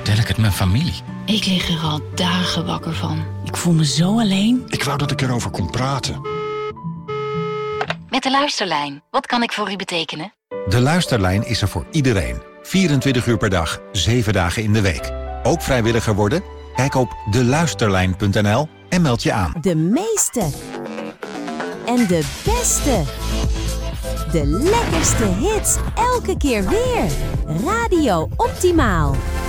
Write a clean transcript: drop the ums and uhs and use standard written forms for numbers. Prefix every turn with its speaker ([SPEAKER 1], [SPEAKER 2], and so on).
[SPEAKER 1] vertel ik het mijn familie?
[SPEAKER 2] Ik lig er al dagen wakker van. Ik voel me zo alleen.
[SPEAKER 3] Ik wou dat ik erover kon praten.
[SPEAKER 4] Met de Luisterlijn. Wat kan ik voor u betekenen?
[SPEAKER 5] De Luisterlijn is er voor iedereen. 24 uur per dag, 7 dagen in de week. Ook vrijwilliger worden? Kijk op deluisterlijn.nl en meld je aan.
[SPEAKER 6] De meeste. En de beste. De lekkerste hits elke keer weer. Radio Optimaal.